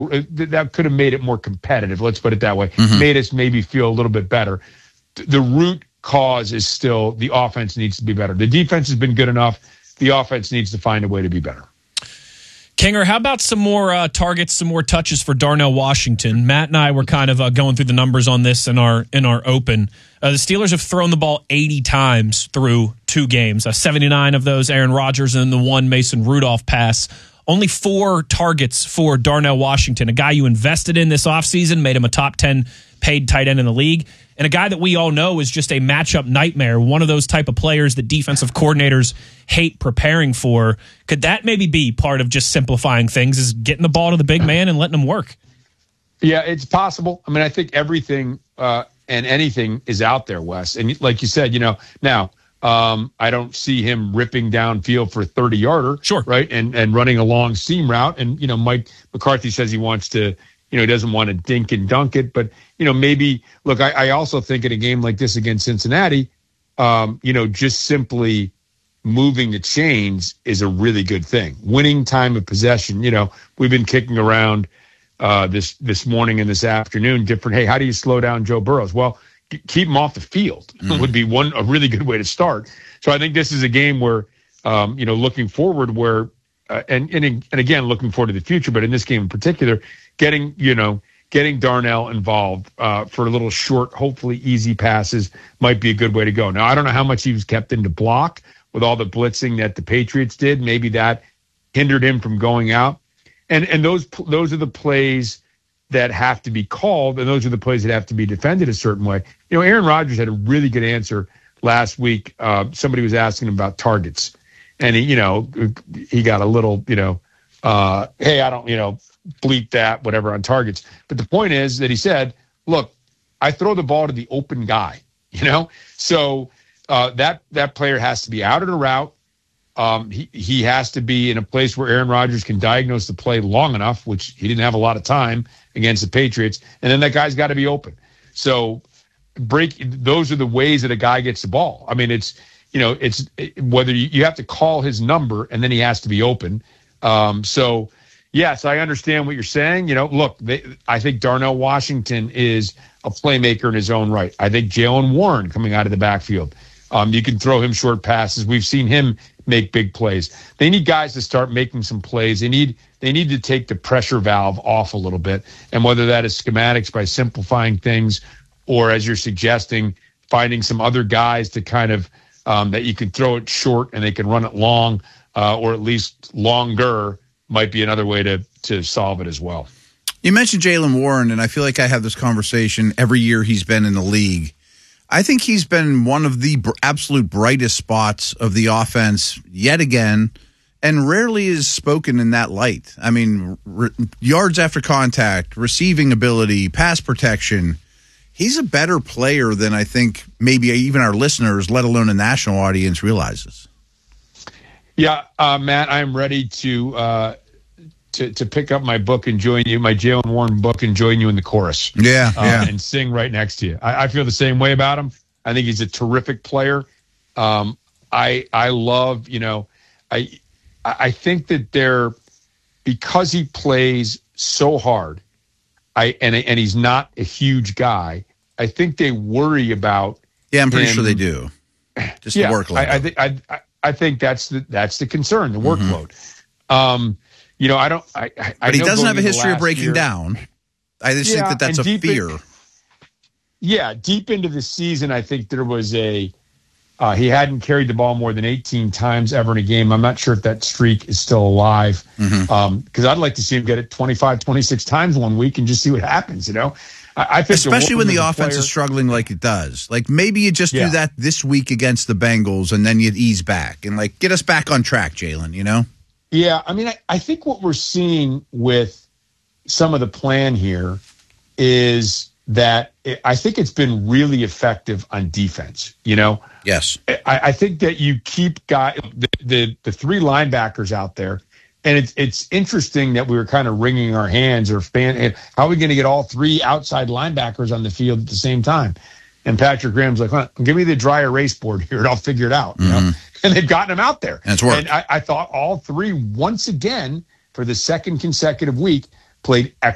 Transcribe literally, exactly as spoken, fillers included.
that could have made it more competitive. Let's put it that way. Mm-hmm. Made us maybe feel a little bit better. The root cause is still the offense needs to be better. The defense has been good enough. The offense needs to find a way to be better. Kinger, how about some more uh, targets, some more touches for Darnell Washington? Matt and I were kind of uh, going through the numbers on this in our in our open. Uh, the Steelers have thrown the ball eighty times through two games. Uh, seventy-nine of those Aaron Rodgers and the one Mason Rudolph pass. Only four targets for Darnell Washington, a guy you invested in this offseason, made him a top ten paid tight end in the league, and a guy that we all know is just a matchup nightmare, one of those type of players that defensive coordinators hate preparing for. Could that maybe be part of just simplifying things, is getting the ball to the big man and letting him work? Yeah, it's possible. I mean, I think everything uh, and anything is out there, Wes. And like you said, you know, now um, I don't see him ripping downfield for a thirty-yarder, sure, right, and and running a long seam route. And, you know, Mike McCarthy says he wants to, you know, he doesn't want to dink and dunk it. But, you know, maybe, look, I, I also think in a game like this against Cincinnati, um, you know, just simply moving the chains is a really good thing. Winning time of possession, you know, we've been kicking around uh, this this morning and this afternoon different, hey, how do you slow down Joe Burrows? Well, g- keep him off the field mm-hmm. would be one a really good way to start. So I think this is a game where, um, you know, looking forward where, uh, and, and, and again, looking forward to the future, but in this game in particular, getting, you know, getting Darnell involved uh, for a little short, hopefully easy passes might be a good way to go. Now, I don't know how much he was kept into block with all the blitzing that the Patriots did. Maybe that hindered him from going out. And and those those are the plays that have to be called, and those are the plays that have to be defended a certain way. You know, Aaron Rodgers had a really good answer last week. Uh, somebody was asking him about targets, and he, you know, he got a little, you know, uh, hey, I don't, you know, bleep that, whatever on targets. But the point is that he said, look, I throw the ball to the open guy, you know? So uh, that that player has to be out of the route. Um, he, he has to be in a place where Aaron Rodgers can diagnose the play long enough, which he didn't have a lot of time against the Patriots. And then that guy's got to be open. So break. Those are the ways that a guy gets the ball. I mean, it's, you know, it's it, whether you, you have to call his number and then he has to be open. Um, so, yes, I understand what you're saying. You know, look, they, I think Darnell Washington is a playmaker in his own right. I think Jaylen Warren coming out of the backfield. Um, you can throw him short passes. We've seen him make big plays. They need guys to start making some plays. They need they need to take the pressure valve off a little bit. And whether that is schematics by simplifying things, or as you're suggesting, finding some other guys to kind of um, that you can throw it short and they can run it long, uh, or at least longer, might be another way to to solve it as well. You mentioned Jaylen Warren, and I feel like I have this conversation every year he's been in the league. I think he's been one of the br- absolute brightest spots of the offense yet again, and rarely is spoken in that light. I mean, r- yards after contact, receiving ability, pass protection. He's a better player than I think maybe even our listeners, let alone a national audience, realizes. Yeah, uh, Matt, I'm ready to uh, to to pick up my book and join you, my Jaylen Warren book, and join you in the chorus. Yeah, uh, yeah. And sing right next to you. I, I feel the same way about him. I think he's a terrific player. Um, I I love, you know, I I think that they're, because he plays so hard, I and and he's not a huge guy. I think they worry about. Yeah, I'm pretty him. sure they do. Just yeah, the workload. I, I think I. I I think that's the that's the concern, the workload. Mm-hmm. Um, you know, I don't. I, I but he doesn't have a history of breaking year, down. I just yeah, think that that's a fear. In, yeah, deep into the season, I think there was a. Uh, he hadn't carried the ball more than eighteen times ever in a game. I'm not sure if that streak is still alive, because mm-hmm. um, I'd like to see him get it twenty-five, twenty-six times one week and just see what happens. You know. I think especially when the offense player, is struggling like it does. Like maybe you just yeah. do that this week against the Bengals and then you ease back and like get us back on track, Jaylen, you know? Yeah, I mean, I, I think what we're seeing with some of the plan here is that it, I think it's been really effective on defense, you know? Yes. I, I think that you keep guy, the, the, the three linebackers out there. And it's it's interesting that we were kind of wringing our hands or fan. How are we going to get all three outside linebackers on the field at the same time? And Patrick Graham's like, huh, give me the dry erase board here and I'll figure it out. You mm-hmm. know? And they've gotten him out there. And it's worked. And I, I thought all three, once again, for the second consecutive week, played excellent.